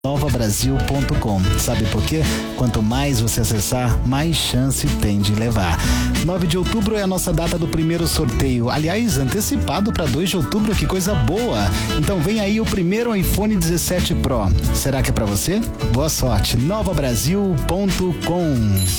novabrasil.com. Sabe por quê? Quanto mais você acessar, mais chance tem de levar. 9 de outubro é a nossa data do primeiro sorteio. Aliás, antecipado para 2 de outubro, que coisa boa! Então vem aí o primeiro iPhone 17 Pro. Será que é para você? Boa sorte. novabrasil.com.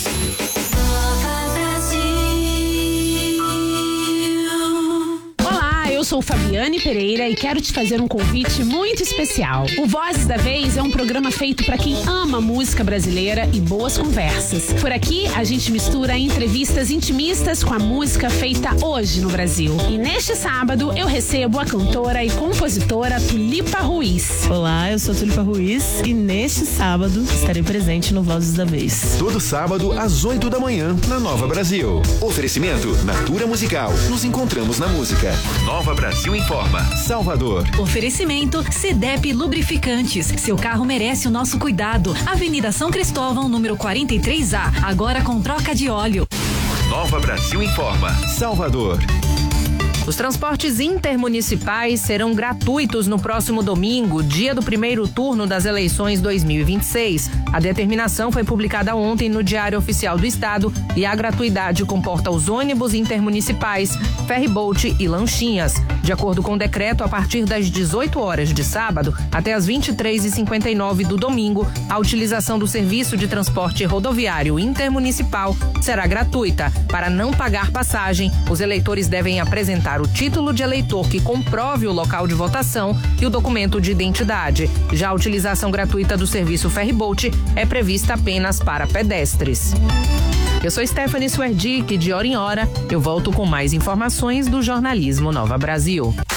Eu sou Fabiane Pereira e quero te fazer um convite muito especial. O Vozes da Vez é um programa feito para quem ama música brasileira e boas conversas. Por aqui, a gente mistura entrevistas intimistas com a música feita hoje no Brasil. E neste sábado, eu recebo a cantora e compositora Tulipa Ruiz. Olá, eu sou Tulipa Ruiz e neste sábado estarei presente no Vozes da Vez. Todo sábado, às 8 da manhã, na Nova Brasil. Oferecimento Natura Musical. Nos encontramos na música. Nova Brasil informa. Salvador. Oferecimento CDEP Lubrificantes. Seu carro merece o nosso cuidado. Avenida São Cristóvão, número 43A. Agora com troca de óleo. Nova Brasil informa. Salvador. Os transportes intermunicipais serão gratuitos no próximo domingo, dia do primeiro turno das eleições 2026. A determinação foi publicada ontem no Diário Oficial do Estado e a gratuidade comporta os ônibus intermunicipais, ferryboat e lanchinhas. De acordo com o decreto, a partir das 18 horas de sábado até as 23h59 do domingo, a utilização do serviço de transporte rodoviário intermunicipal será gratuita. Para não pagar passagem, os eleitores devem apresentar o título de eleitor que comprove o local de votação e o documento de identidade. Já a utilização gratuita do serviço ferryboat é prevista apenas para pedestres. Eu sou Stephanie Swerdick, de hora em hora eu volto com mais informações do jornalismo Nova Brasil.